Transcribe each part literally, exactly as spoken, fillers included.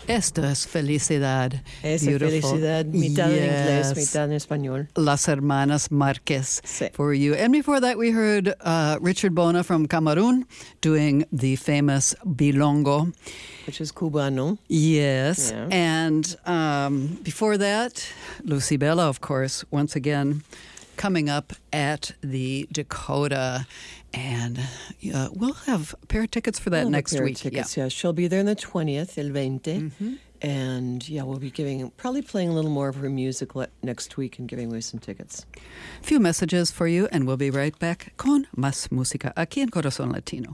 Esto es felicidad. Esa Beautiful. felicidad, mitad en Yes. inglés, mitad en español. Las Hermanas Marquez Sí. for you. And before that, we heard uh, Richard Bona from Cameroon doing the famous Bilongo. Which is cubano. Yes. Yeah. And um, before that, Lucy Bella, of course, once again, coming up at the Dakota. And uh, we'll have a pair of tickets for that We'll have a next pair of week. Tickets, yeah. She'll be there on the twentieth, el veinte. Mm-hmm. And yeah, we'll be giving, probably playing a little more of her music le- next week and giving away some tickets. A few messages for you, and we'll be right back con más música aquí en Corazón Latino.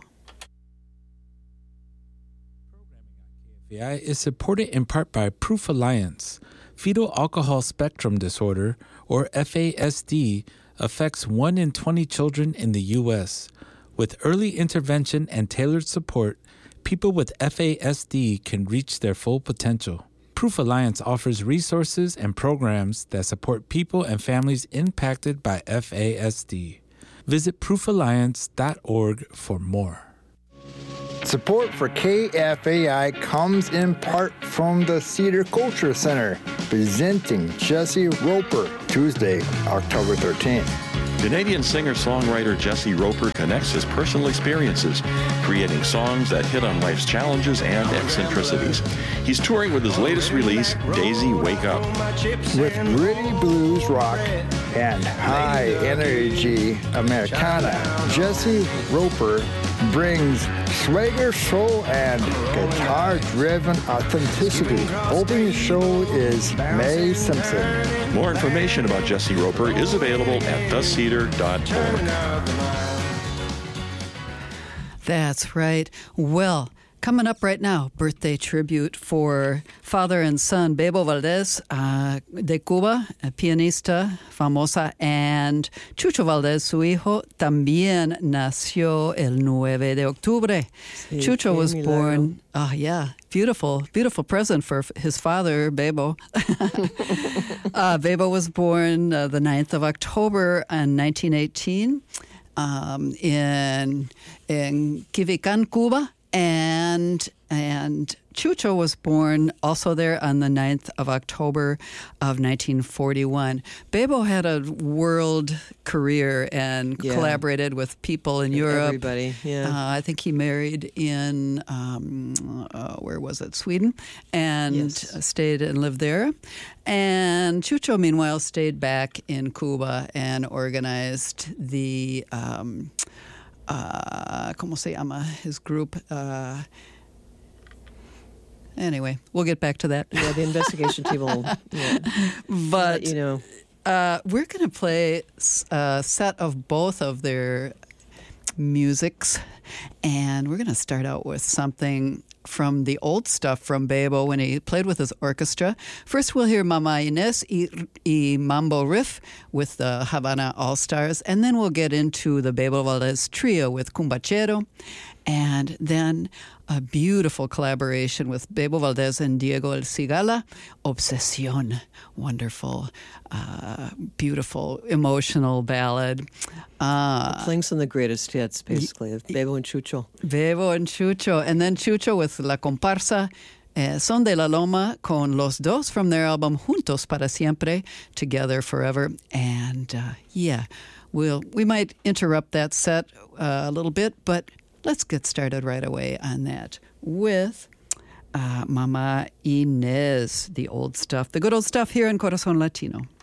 K F A I is supported in part by Proof Alliance. Fetal alcohol spectrum disorder, or F A S D, affects one in twenty children in the U S. With early intervention and tailored support, people with F A S D can reach their full potential. Proof Alliance offers resources and programs that support people and families impacted by F A S D. Visit proof alliance dot org for more. Support for K F A I comes in part from the Cedar Culture Center, presenting Jesse Roper, Tuesday, October thirteenth. Canadian singer-songwriter Jesse Roper connects his personal experiences, creating songs that hit on life's challenges and eccentricities. He's touring with his latest release, Daisy Wake Up. With gritty blues rock and high-energy Americana, Jesse Roper brings swagger, soul, and guitar-driven authenticity. Opening the show is May Simpson. More information about Jesse Roper is available at the cedar dot org. That's right. Well, coming up right now, birthday tribute for father and son, Bebo Valdez uh, de Cuba, a pianista famosa, and Chucho Valdez, su hijo, también nació el nueve de octubre. Sí, Chucho qué was milagro. born, oh yeah, beautiful, beautiful present for f- his father, Bebo. uh, Bebo was born uh, the ninth of October in nineteen eighteen um, in, in Quivican, Cuba. And and Chucho was born also there on the ninth of October of nineteen forty-one. Bebo had a world career and Yeah. collaborated with people in Europe. Everybody, yeah. Uh, I think he married in, um, uh, where was it, Sweden, and Yes. stayed and lived there. And Chucho, meanwhile, stayed back in Cuba and organized the... Um, Uh, ¿Cómo se llama his group? Uh, anyway, we'll get back to that. Yeah, the investigation team will yeah, But let you know. uh, we're going to play a set of both of their musics, and we're going to start out with something from the old stuff from Bebo when he played with his orchestra. First, we'll hear Mama Inés y, y Mambo Riff with the Havana All-Stars, and then we'll get into the Bebo Valdez Trio with Cumbachero, and then a beautiful collaboration with Bebo Valdez and Diego El Cigala, Obsesión. Wonderful, uh, beautiful, emotional ballad. Uh, Playing some of the greatest hits, basically, of Bebo and Chucho. Bebo and Chucho. And then Chucho with La Comparsa, eh, Son de la Loma, con Los Dos from their album Juntos para Siempre, Together Forever. And uh, yeah, we'll, we might interrupt that set uh, a little bit, but let's get started right away on that with uh, Mama Inés, the old stuff, the good old stuff here in Corazón Latino.